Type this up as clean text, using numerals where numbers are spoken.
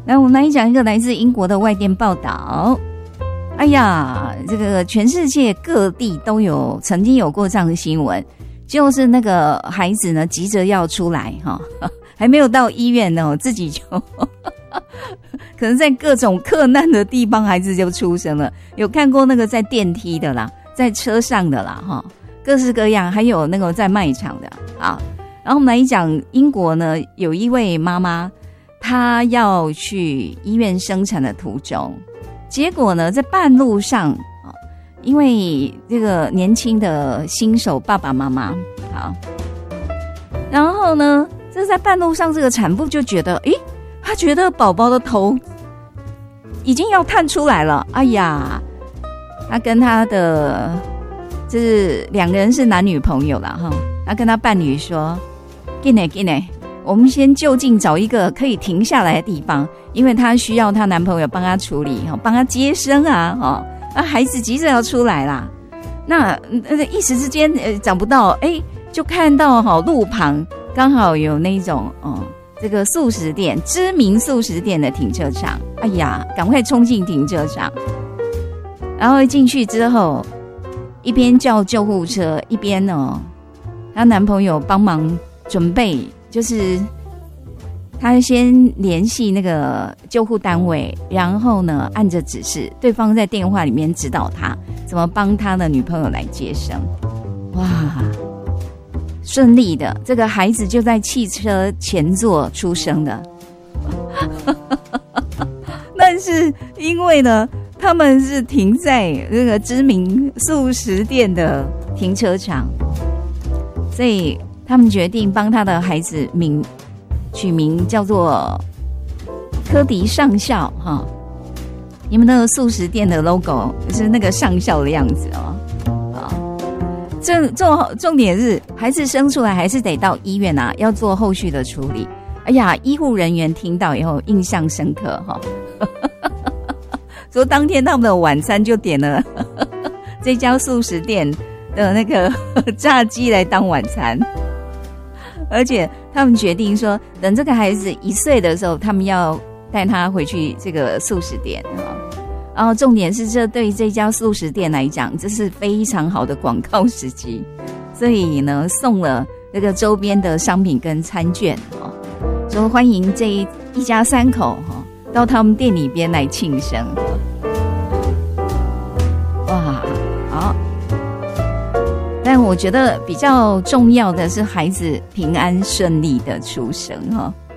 来，我们来讲一个来自英国的外电报道。哎呀，这个全世界各地都有曾经有过这样的新闻，就是那个孩子呢急着要出来哈，还没有到医院呢，自己就可能在各种克难的地方，孩子就出生了。有看过那个在电梯的啦，在车上的啦哈，各式各样，还有那个在卖场的啊。然后我们来讲英国呢，有一位妈妈，她要去医院生产的途中，结果呢在半路上，因为这个年轻的新手爸爸妈妈好，然后呢这在半路上这个产妇就觉得她觉得宝宝的头已经要探出来了。哎呀，她跟她的就是两个人是男女朋友啦哈，她跟她伴侣说进来，我们先就近找一个可以停下来的地方，因为她需要她男朋友帮她处理，帮她接生啊，孩子急着要出来啦。那一时之间找不到，就看到路旁刚好有那种这个素食店，知名素食店的停车场。哎呀，赶快冲进停车场，然后进去之后，一边叫救护车，一边她男朋友帮忙准备，就是她先联系那个救护单位，然后呢按着指示，对方在电话里面指导她怎么帮她的女朋友来接生。哇，顺利的，这个孩子就在汽车前座出生的。但是因为呢他们是停在这个知名素食店的停车场，所以他们决定帮他的孩子取名叫做科迪上校哈。你们那个素食店的 logo 是那个上校的样子重点是孩子生出来还是得到医院啊，要做后续的处理。哎呀，医护人员听到以后印象深刻哈，说当天他们的晚餐就点了这家素食店的那个炸鸡来当晚餐，而且他们决定说，等这个孩子1岁的时候，他们要带他回去这个素食店然后重点是这对于这家素食店来讲，这是非常好的广告时机，所以呢送了这个周边的商品跟餐券说欢迎这一家3口到他们店里边来庆生。哇，好！但我觉得比较重要的是孩子平安顺利的出生